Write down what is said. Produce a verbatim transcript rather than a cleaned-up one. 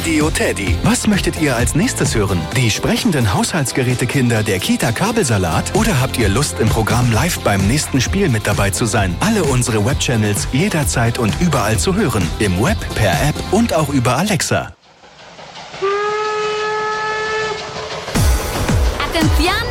Radio Teddy. Was möchtet ihr als nächstes hören? Die sprechenden Haushaltsgerätekinder der Kita Kabelsalat? Oder habt ihr Lust, im Programm live beim nächsten Spiel mit dabei zu sein? Alle unsere Webchannels jederzeit und überall zu hören. Im Web, per App und auch über Alexa. Atención!